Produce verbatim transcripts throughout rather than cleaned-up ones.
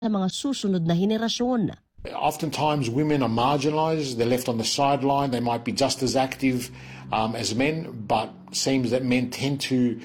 sa mga susunod na henerasyon. Oftentimes women are marginalised, they're left on the sideline, they might be just as active um, as men, but seems that men tend to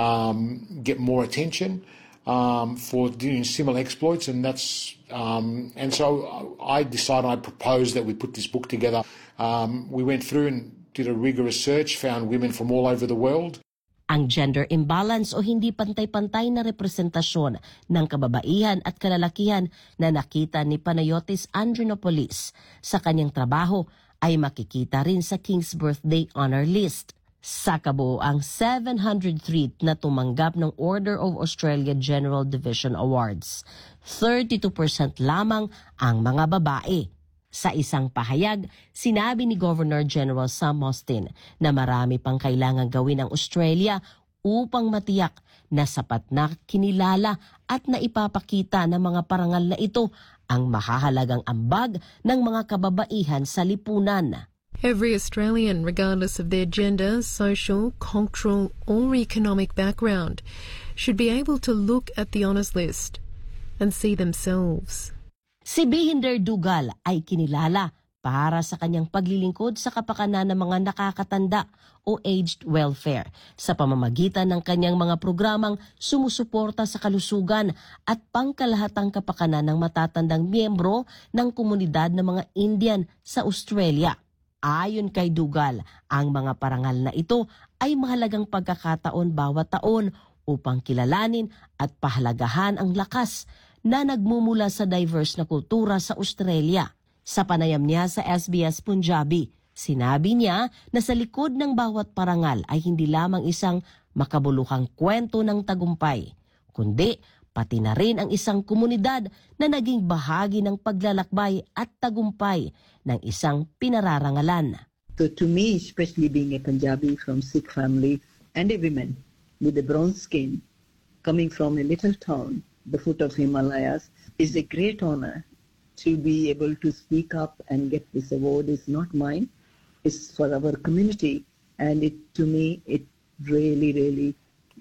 um, get more attention um, for doing similar exploits, and that's um, and so I decided, I proposed that we put this book together. Um, we went through and did a rigorous search, found women from all over the world. Ang gender imbalance o hindi pantay-pantay na representasyon ng kababaihan at kalalakihan na nakita ni Panayotis Andrinopoulos sa kanyang trabaho ay makikita rin sa King's Birthday Honor List. Sa kabuoang seven hundred three na tumanggap ng Order of Australia General Division Awards, thirty-two percent lamang ang mga babae. Sa isang pahayag, sinabi ni Governor General Sam Austin na marami pang kailangang gawin ang Australia upang matiyak na sapat na kinilala at naipapakita ng mga parangal na ito ang mahahalagang ambag ng mga kababaihan sa lipunan. Every Australian, regardless of their gender, social, cultural or economic background, should be able to look at the honours list and see themselves. Si Bihinder Dugal ay kinilala para sa kanyang paglilingkod sa kapakanan ng mga nakakatanda o aged welfare sa pamamagitan ng kanyang mga programang sumusuporta sa kalusugan at pangkalahatang kapakanan ng matatandang miyembro ng komunidad ng mga Indian sa Australia. Ayon kay Dugal, ang mga parangal na ito ay mahalagang pagkakataon bawat taon upang kilalanin at pahalagahan ang lakas na nagmumula sa diverse na kultura sa Australia. Sa panayam niya sa S B S Punjabi, sinabi niya na sa likod ng bawat parangal ay hindi lamang isang makabuluhang kwento ng tagumpay, kundi pati na rin ang isang komunidad na naging bahagi ng paglalakbay at tagumpay ng isang pinararangalan. So to me, especially being a Punjabi from Sikh family and a woman with a bronze skin coming from a little town, the foot of Himalayas, is a great honor to be able to speak up and get this award. It's not mine, it's for our community, and it, to me, it really, really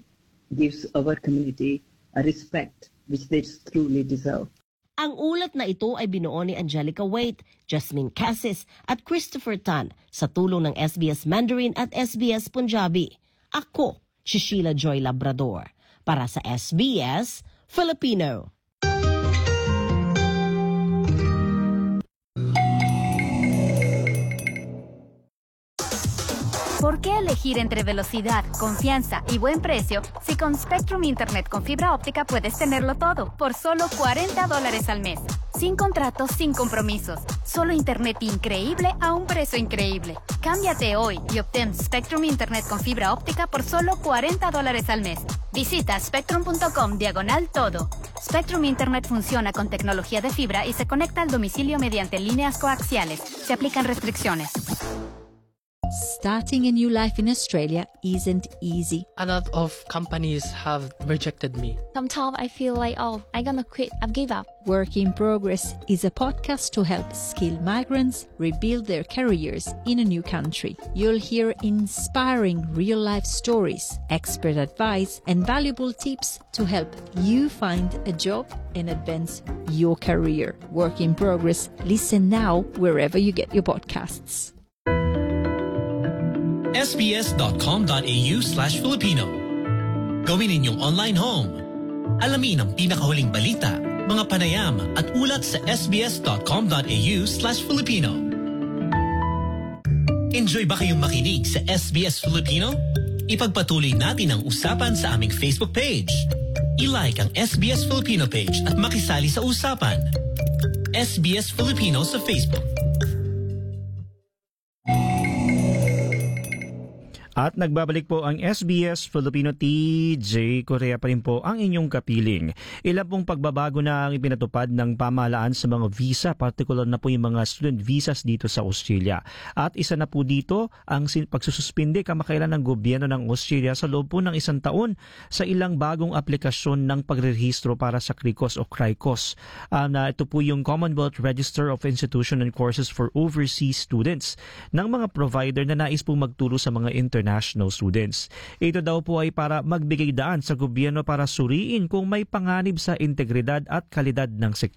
gives our community a respect which they truly deserve. Ang ulat na ito ay binuo ni Angelica Waite, Jasmine Cassis at Christopher Tan sa tulong ng S B S Mandarin at S B S Punjabi. Ako, si Sheila Joy Labrador, para sa S B S Filipino. ¿Por qué elegir entre velocidad, confianza y buen precio si con Spectrum Internet con fibra óptica puedes tenerlo todo por solo cuarenta dólares al mes? Sin contratos, sin compromisos. Solo Internet increíble a un precio increíble. Cámbiate hoy y obtén Spectrum Internet con fibra óptica por solo cuarenta dólares al mes. Visita spectrum.com diagonal todo. Spectrum Internet funciona con tecnología de fibra y se conecta al domicilio mediante líneas coaxiales. Se aplican restricciones. Starting a new life in Australia isn't easy. A lot of companies have rejected me. Sometimes I feel like, oh, I'm gonna quit, I've give up. Work in Progress is a podcast to help skilled migrants rebuild their careers in a new country. You'll hear inspiring real-life stories, expert advice, and valuable tips to help you find a job and advance your career. Work in Progress. Listen now wherever you get your podcasts. sbs.com.au slash Filipino. Gawin ninyong online home. Alamin ang pinakahuling balita, mga panayam at ulat sa sbs.com.au slash Filipino. Enjoy ba kayong makinig sa S B S Filipino? Ipagpatuloy natin ang usapan sa aming Facebook page. I-like ang S B S Filipino page at makisali sa usapan. S B S Filipino sa Facebook. At nagbabalik po ang S B S Filipino. T J Korea pa rin po ang inyong kapiling. Ilan pong pagbabago na ang ipinatupad ng pamahalaan sa mga visa, particular na po yung mga student visas dito sa Australia. At isa na po dito ang pagsususpinde kamakailan ng gobyerno ng Australia sa loob po ng isang taon sa ilang bagong aplikasyon ng pagrerehistro para sa C R I C O S o C R I C O S. Uh, na ito po yung Commonwealth Register of Institution and Courses for Overseas Students ng mga provider na nais po magturo sa mga internet international students. Ito daw po ay para magbigay daan sa gobyerno para suriin kung may panganib sa integridad at kalidad ng sektor.